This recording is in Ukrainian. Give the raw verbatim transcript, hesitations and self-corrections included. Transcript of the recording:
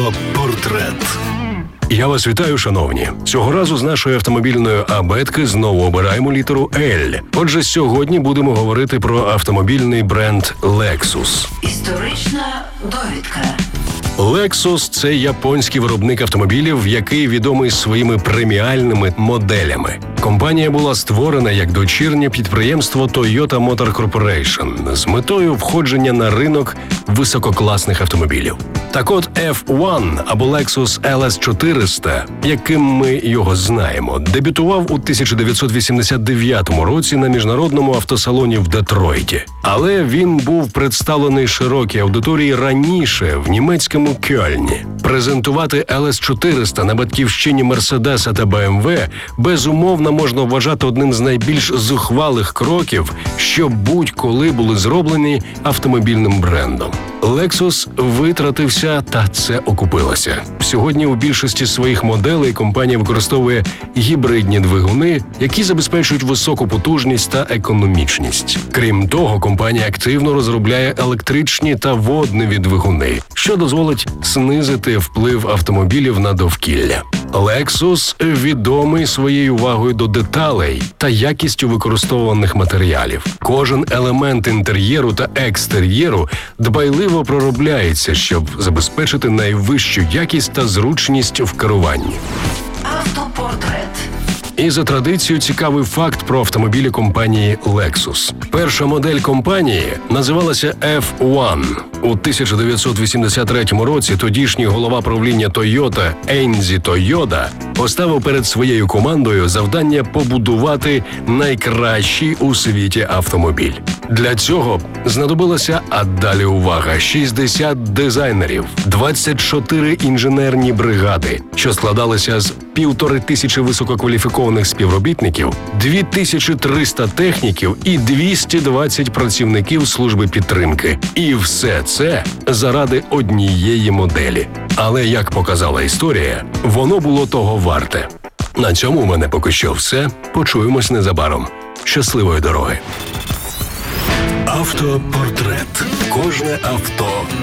Автопортрет. Я вас вітаю, шановні. Цього разу з нашої автомобільної абетки знову обираємо літеру L. Отже, сьогодні будемо говорити про автомобільний бренд Lexus. Історична довідка. Lexus – це японський виробник автомобілів, який відомий своїми преміальними моделями. Компанія була створена як дочірнє підприємство Toyota Motor Corporation з метою входження на ринок висококласних автомобілів. Так от еф один або Lexus ел ес чотириста, яким ми його знаємо, дебютував у тисяча дев'ятсот вісімдесят дев'ятому році на міжнародному автосалоні в Детройті. Але він був представлений широкій аудиторії раніше в німецькому Кьольні. Презентувати ел ес чотириста на батьківщині Мерседеса та бе ем ве безумовно можна вважати одним з найбільш зухвалих кроків, що будь-коли були зроблені автомобільним брендом. Lexus витратився, та це окупилося. Сьогодні у більшості своїх моделей компанія використовує гібридні двигуни, які забезпечують високу потужність та економічність. Крім того, компанія активно розробляє електричні та водневі двигуни, що дозволить знизити вплив автомобілів на довкілля. Lexus відомий своєю увагою до деталей та якістю використовуваних матеріалів. Кожен елемент інтер'єру та екстер'єру дбайливо проробляється, щоб забезпечити найвищу якість та зручність в керуванні. Автопортрет. І за традицією цікавий факт про автомобілі компанії Lexus. Перша модель компанії називалася еф один. У тисяча дев'ятсот вісімдесят третьому році тодішній голова правління Toyota Ейнзі Тойода поставив перед своєю командою завдання побудувати найкращий у світі автомобіль. Для цього знадобилося, а далі увага, шістдесят дизайнерів, двадцять чотири інженерні бригади, що складалися з півтори тисячі висококваліфікованих співробітників, дві тисячі триста техніків і двісті двадцять працівників служби підтримки. І все це заради однієї моделі. Але, як показала історія, воно було того варте. На цьому у мене поки що все. Почуємось незабаром. Щасливої дороги! Автопортрет. Кожне авто